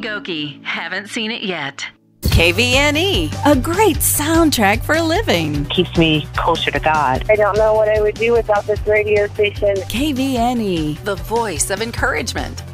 Goki. Haven't seen it yet. KVNE, a great soundtrack for living. Keeps me closer to God. I don't know what I would do without this radio station. KVNE, the voice of encouragement.